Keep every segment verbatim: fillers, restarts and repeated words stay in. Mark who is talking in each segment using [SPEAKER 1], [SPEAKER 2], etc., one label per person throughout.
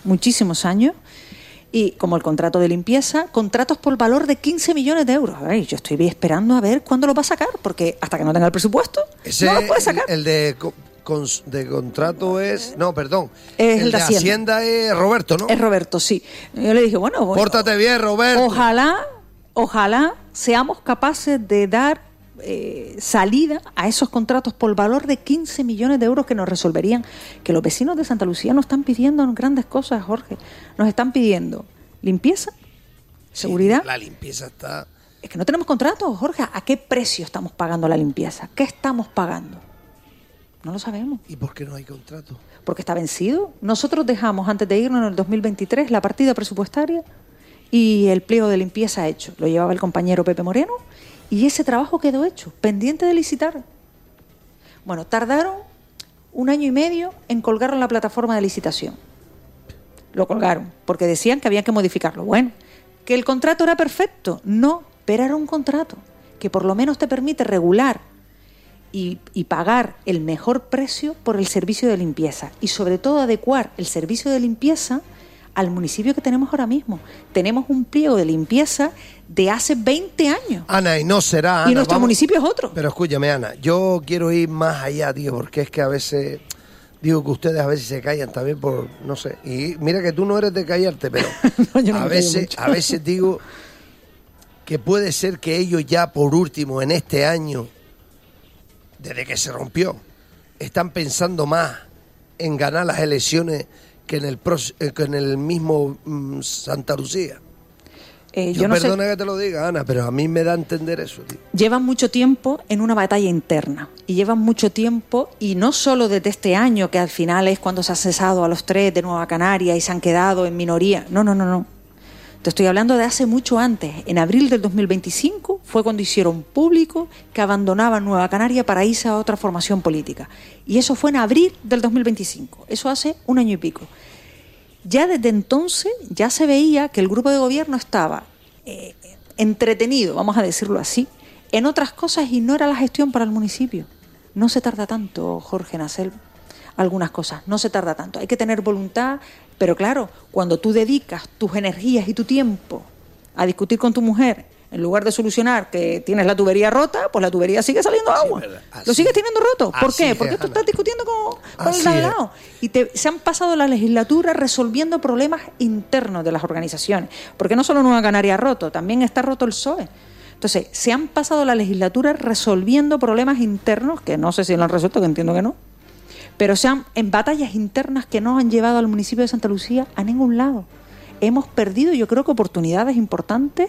[SPEAKER 1] muchísimos años, y como el contrato de limpieza, contratos por valor de quince millones de euros. A ver, yo estoy esperando a ver cuándo lo va a sacar, porque hasta que no tenga el presupuesto,
[SPEAKER 2] Ese,
[SPEAKER 1] no lo puede sacar.
[SPEAKER 2] El, el de, con, de contrato es... No, perdón.
[SPEAKER 1] Es
[SPEAKER 2] el
[SPEAKER 1] el de
[SPEAKER 2] de
[SPEAKER 1] Hacienda.
[SPEAKER 2] Hacienda es Roberto, ¿no?
[SPEAKER 1] Es Roberto, sí. Yo le dije, bueno... bueno
[SPEAKER 2] Pórtate bien, Roberto.
[SPEAKER 1] Ojalá, ojalá seamos capaces de dar eh, salida a esos contratos por valor de quince millones de euros que nos resolverían. Que los vecinos de Santa Lucía nos están pidiendo grandes cosas, Jorge. Nos están pidiendo limpieza, seguridad.
[SPEAKER 2] Sí, la limpieza está...
[SPEAKER 1] Es que no tenemos contratos, Jorge. ¿A qué precio estamos pagando la limpieza? ¿Qué estamos pagando? No lo sabemos.
[SPEAKER 2] ¿Y por qué no hay contrato?
[SPEAKER 1] Porque está vencido. Nosotros dejamos, antes de irnos en el dos mil veintitrés, la partida presupuestaria y el pliego de limpieza hecho. Lo llevaba el compañero Pepe Moreno y ese trabajo quedó hecho, pendiente de licitar. Bueno, tardaron un año y medio en colgarlo en la plataforma de licitación. Lo colgaron, porque decían que había que modificarlo. Bueno, que el contrato era perfecto. No, pero era un contrato que por lo menos te permite regular y, y pagar el mejor precio por el servicio de limpieza. Y sobre todo adecuar el servicio de limpieza al municipio que tenemos ahora mismo. Tenemos un pliego de limpieza de hace veinte años.
[SPEAKER 2] Ana, y no será, Ana.
[SPEAKER 1] Y nuestro
[SPEAKER 2] vamos,
[SPEAKER 1] municipio es otro.
[SPEAKER 2] Pero escúchame, Ana, yo quiero ir más allá, tío, porque es que a veces... Digo que ustedes a veces se callan también por... No sé. Y mira que tú no eres de callarte, pero
[SPEAKER 1] no, yo no
[SPEAKER 2] a,
[SPEAKER 1] me
[SPEAKER 2] veces,
[SPEAKER 1] callo mucho.
[SPEAKER 2] a veces digo que puede ser que ellos ya, por último, en este año, desde que se rompió, están pensando más en ganar las elecciones que en el, pro, que en el mismo mm, Santa Lucía.
[SPEAKER 1] Eh,
[SPEAKER 2] yo
[SPEAKER 1] yo no
[SPEAKER 2] perdona
[SPEAKER 1] sé,
[SPEAKER 2] que te lo diga, Ana, pero a mí me da a entender eso, tío.
[SPEAKER 1] llevan mucho tiempo en una batalla interna y llevan mucho tiempo, y no solo desde este año, que al final es cuando se ha cesado a los tres de Nueva Canaria y se han quedado en minoría. No, no, no, no. Te estoy hablando de hace mucho antes. En abril del dos mil veinticinco fue cuando hicieron público que abandonaban Nueva Canaria para irse a otra formación política. Y eso fue en abril del dos mil veinticinco. Eso hace un año y pico. Ya desde entonces ya se veía que el grupo de gobierno estaba eh, entretenido, vamos a decirlo así, en otras cosas, y no era la gestión para el municipio. No se tarda tanto, Jorge, en hacer algunas cosas. No se tarda tanto. Hay que tener voluntad, pero claro, cuando tú dedicas tus energías y tu tiempo a discutir con tu mujer, en lugar de solucionar que tienes la tubería rota, pues la tubería sigue saliendo agua. Sí, lo sigues teniendo roto. ¿Por qué?
[SPEAKER 2] Es,
[SPEAKER 1] Porque
[SPEAKER 2] Ana.
[SPEAKER 1] tú estás discutiendo con, con el de al lado.
[SPEAKER 2] Es.
[SPEAKER 1] Y te, se han pasado la legislatura resolviendo problemas internos de las organizaciones. Porque no solo Nueva Canaria ha roto, también está roto el P S O E. Entonces, se han pasado la legislatura resolviendo problemas internos, que no sé si lo han resuelto, que entiendo que no, pero sean en batallas internas que no han llevado al municipio de Santa Lucía a ningún lado. Hemos perdido, yo creo que oportunidades importantes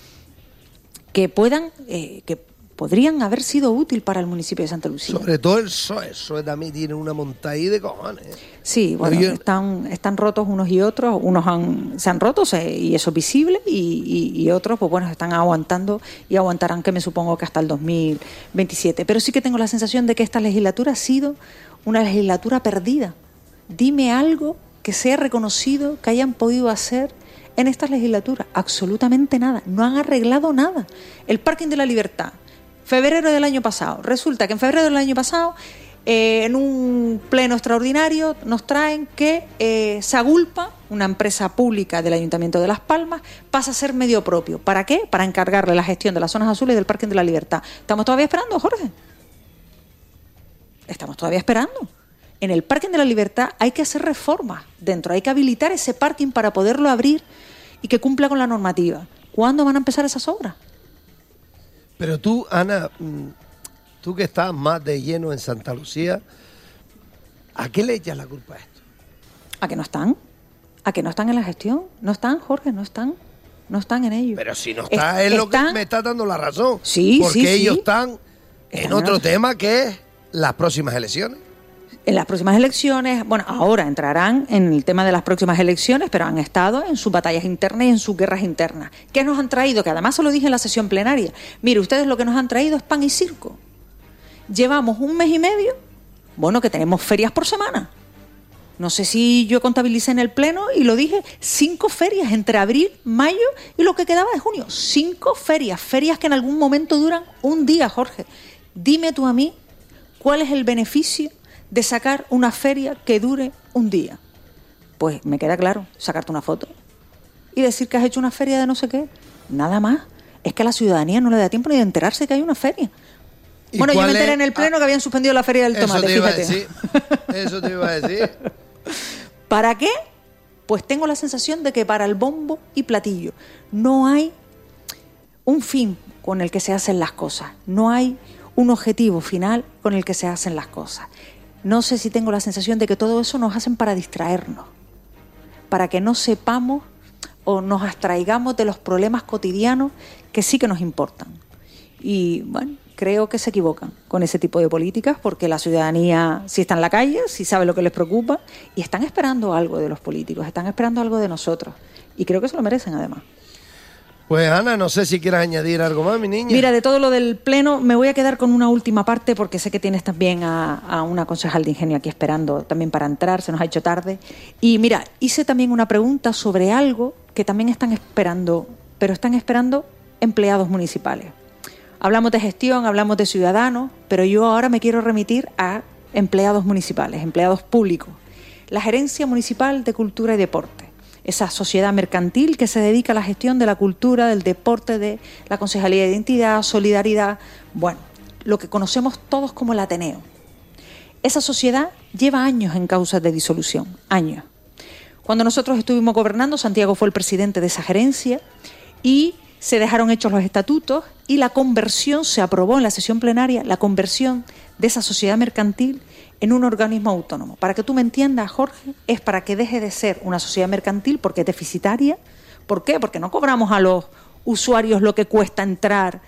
[SPEAKER 1] que puedan, eh, que podrían haber sido útil para el municipio de Santa Lucía.
[SPEAKER 2] Sobre todo el P S O E. El P S O E también tiene una montaña de cojones.
[SPEAKER 1] Sí, bueno,
[SPEAKER 2] yo...
[SPEAKER 1] están, están rotos unos y otros. Unos han, se han roto se, y eso es visible, y, y, y otros, pues bueno, están aguantando y aguantarán, que me supongo que hasta el dos mil veintisiete. Pero sí que tengo la sensación de que esta legislatura ha sido una legislatura perdida. Dime algo que sea reconocido, que hayan podido hacer en estas legislaturas. Absolutamente nada. No han arreglado nada. El Parking de la Libertad, febrero del año pasado. Resulta que en febrero del año pasado, eh, en un pleno extraordinario, nos traen que eh, Sagulpa, una empresa pública del Ayuntamiento de Las Palmas, pasa a ser medio propio. ¿Para qué? Para encargarle la gestión de las zonas azules y del Parking de la Libertad. ¿Estamos todavía esperando, Jorge? Estamos todavía esperando. En el Parking de la Libertad hay que hacer reformas dentro, hay que habilitar ese parking para poderlo abrir y que cumpla con la normativa. ¿Cuándo van a empezar esas obras?
[SPEAKER 2] Pero tú, Ana, tú que estás más de lleno en Santa Lucía, ¿a qué le echas la culpa a esto?
[SPEAKER 1] ¿A que no están? ¿A que no están en la gestión? No están, Jorge, no están. No están en ello.
[SPEAKER 2] Pero si no está, es, es lo que me está dando la razón.
[SPEAKER 1] Sí,
[SPEAKER 2] porque
[SPEAKER 1] sí,
[SPEAKER 2] ellos
[SPEAKER 1] sí.
[SPEAKER 2] están en
[SPEAKER 1] están
[SPEAKER 2] otro
[SPEAKER 1] en otro...
[SPEAKER 2] tema, que es las próximas elecciones.
[SPEAKER 1] En las próximas elecciones, bueno, ahora entrarán en el tema de las próximas elecciones, pero han estado en sus batallas internas y en sus guerras internas. ¿Qué nos han traído? Que además se lo dije en la sesión plenaria. Mire, ustedes lo que nos han traído es pan y circo. Llevamos un mes y medio, bueno, que tenemos ferias por semana. No sé si yo contabilicé en el pleno y lo dije, cinco ferias entre abril, mayo y lo que quedaba de junio. Cinco ferias, ferias que en algún momento duran un día, Jorge. Dime tú a mí, ¿cuál es el beneficio de sacar una feria que dure un día? Pues me queda claro, sacarte una foto y decir que has hecho una feria de no sé qué. Nada más. Es que a la ciudadanía no le da tiempo ni de enterarse que hay una feria. Bueno, yo me enteré es? en el pleno ah, que habían suspendido la feria del tomate,
[SPEAKER 2] eso te
[SPEAKER 1] fíjate.
[SPEAKER 2] Iba a decir. Eso te iba a decir.
[SPEAKER 1] ¿Para qué? Pues tengo la sensación de que para el bombo y platillo no hay un fin con el que se hacen las cosas. No hay un objetivo final con el que se hacen las cosas. No sé si tengo la sensación de que todo eso nos hacen para distraernos, para que no sepamos o nos abstraigamos de los problemas cotidianos que sí que nos importan. Y bueno, creo que se equivocan con ese tipo de políticas, porque la ciudadanía sí está en la calle, sí sabe lo que les preocupa y están esperando algo de los políticos, están esperando algo de nosotros. Y creo que se lo merecen además.
[SPEAKER 2] Pues Ana, no sé si quieres añadir algo más, mi niña.
[SPEAKER 1] Mira, de todo lo del pleno me voy a quedar con una última parte, porque sé que tienes también a, a una concejal de Ingenio aquí esperando también para entrar, se nos ha hecho tarde. Y mira, hice también una pregunta sobre algo que también están esperando, pero están esperando empleados municipales. Hablamos de gestión, hablamos de ciudadanos, pero yo ahora me quiero remitir a empleados municipales, empleados públicos. La Gerencia Municipal de Cultura y Deporte, esa sociedad mercantil que se dedica a la gestión de la cultura, del deporte, de la Concejalía de Identidad, Solidaridad, bueno, lo que conocemos todos como el Ateneo. Esa sociedad lleva años en causas de disolución, años. Cuando nosotros estuvimos gobernando, Santiago fue el presidente de esa gerencia y se dejaron hechos los estatutos y la conversión, se aprobó en la sesión plenaria, la conversión de esa sociedad mercantil en un organismo autónomo. Para que tú me entiendas, Jorge, es para que deje de ser una sociedad mercantil porque es deficitaria. ¿Por qué? Porque no cobramos a los usuarios lo que cuesta entrar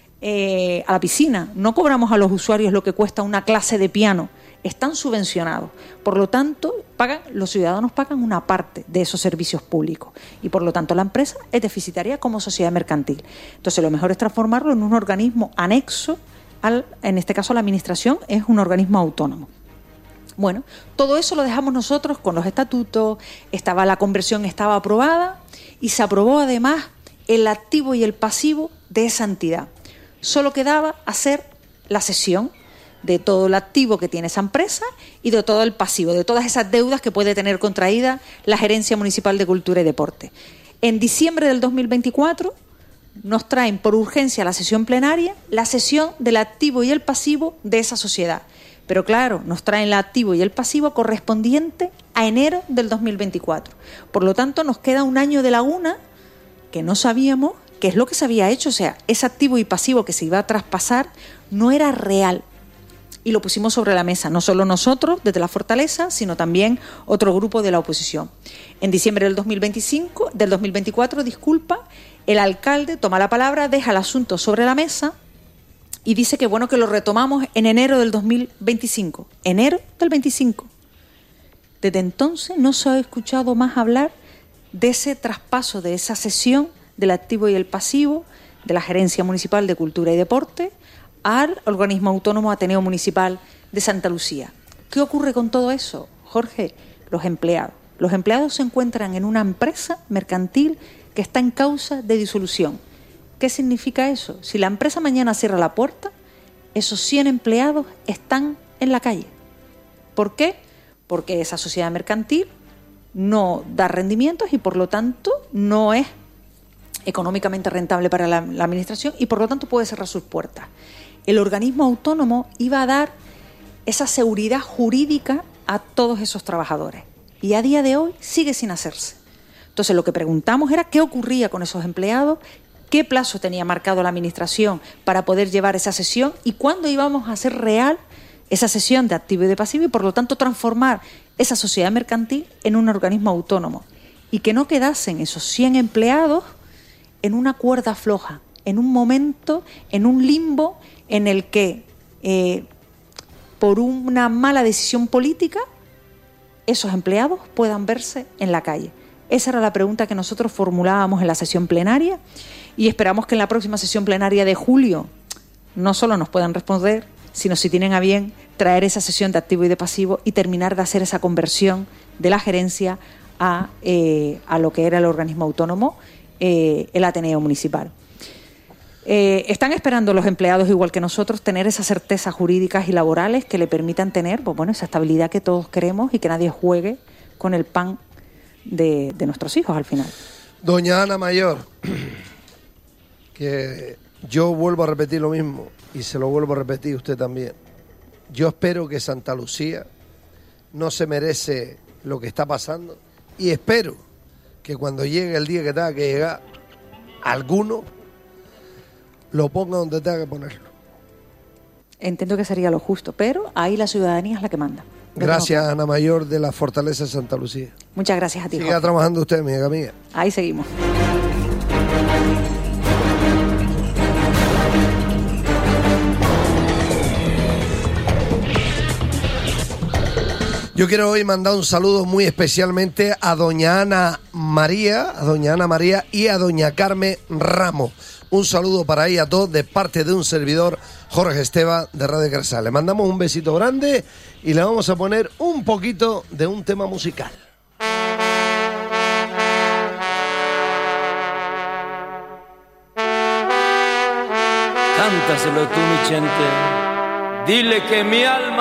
[SPEAKER 1] eh, a la piscina, no cobramos a los usuarios lo que cuesta una clase de piano, están subvencionados. Por lo tanto, pagan, los ciudadanos pagan una parte de esos servicios públicos y por lo tanto la empresa es deficitaria como sociedad mercantil. Entonces lo mejor es transformarlo en un organismo anexo, al, en este caso la administración es un organismo autónomo. Bueno, todo eso lo dejamos nosotros con los estatutos, estaba la conversión estaba aprobada y se aprobó además el activo y el pasivo de esa entidad. Solo quedaba hacer la cesión de todo el activo que tiene esa empresa y de todo el pasivo, de todas esas deudas que puede tener contraída la Gerencia Municipal de Cultura y Deporte. En diciembre del dos mil veinticuatro nos traen por urgencia a la sesión plenaria la cesión del activo y el pasivo de esa sociedad. Pero claro, nos traen el activo y el pasivo correspondiente a enero del dos mil veinticuatro. Por lo tanto, nos queda un año de laguna que no sabíamos qué es lo que se había hecho. O sea, ese activo y pasivo que se iba a traspasar no era real. Y lo pusimos sobre la mesa, no solo nosotros desde la Fortaleza, sino también otro grupo de la oposición. En diciembre del dos mil veinticinco, del dos mil veinticuatro, disculpa, el alcalde toma la palabra, deja el asunto sobre la mesa y dice que bueno que lo retomamos en enero del dos mil veinticinco. Enero del veinticinco. Desde entonces no se ha escuchado más hablar de ese traspaso, de esa cesión del activo y el pasivo de la Gerencia Municipal de Cultura y Deporte al organismo autónomo Ateneo Municipal de Santa Lucía. ¿Qué ocurre con todo eso, Jorge? Los empleados. Los empleados se encuentran en una empresa mercantil que está en causa de disolución. ¿Qué significa eso? Si la empresa mañana cierra la puerta, esos cien empleados están en la calle. ¿Por qué? Porque esa sociedad mercantil no da rendimientos y por lo tanto no es económicamente rentable para la, la administración y por lo tanto puede cerrar sus puertas. El organismo autónomo iba a dar esa seguridad jurídica a todos esos trabajadores y a día de hoy sigue sin hacerse. Entonces lo que preguntamos era qué ocurría con esos empleados, qué plazo tenía marcado la administración para poder llevar esa cesión y cuándo íbamos a hacer real esa cesión de activo y de pasivo y por lo tanto transformar esa sociedad mercantil en un organismo autónomo y que no quedasen esos cien empleados en una cuerda floja, en un momento, en un limbo en el que eh, por una mala decisión política esos empleados puedan verse en la calle. Esa era la pregunta que nosotros formulábamos en la sesión plenaria y esperamos que en la próxima sesión plenaria de julio no solo nos puedan responder, sino si tienen a bien traer esa sesión de activo y de pasivo y terminar de hacer esa conversión de la gerencia a, eh, a lo que era el organismo autónomo, eh, el Ateneo Municipal. Eh, están esperando los empleados, igual que nosotros, tener esas certezas jurídicas y laborales que le permitan tener, pues bueno, esa estabilidad que todos queremos y que nadie juegue con el pan de, de nuestros hijos al final.
[SPEAKER 2] Doña Ana Mayor, que yo vuelvo a repetir lo mismo y se lo vuelvo a repetir usted también. Yo espero que Santa Lucía no se merece lo que está pasando y espero que cuando llegue el día que tenga que llegar, alguno lo ponga donde tenga que ponerlo.
[SPEAKER 1] Entiendo que sería lo justo, pero ahí la ciudadanía es la que manda.
[SPEAKER 2] Gracias, Ana Mayor de la Fortaleza de Santa Lucía.
[SPEAKER 1] Muchas gracias a ti,
[SPEAKER 2] Siga
[SPEAKER 1] Jorge.
[SPEAKER 2] trabajando usted, mi amiga.
[SPEAKER 1] Ahí seguimos.
[SPEAKER 2] Yo quiero hoy mandar un saludo muy especialmente a doña Ana María, a doña Ana María y a doña Carmen Ramos. Un saludo para ella a todos de parte de un servidor, Jorge Esteva, de Radio Cresal. Le mandamos un besito grande y le vamos a poner un poquito de un tema musical.
[SPEAKER 3] Cántaselo tú, mi gente. Dile que mi alma